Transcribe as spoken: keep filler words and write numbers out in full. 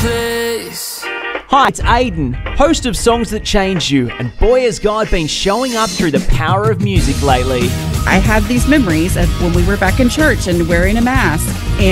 place. Hi, it's Aiden, host of Songs That Change You, and boy has God been showing up through the power of music lately. I had these memories of when we were back in church and wearing a mask.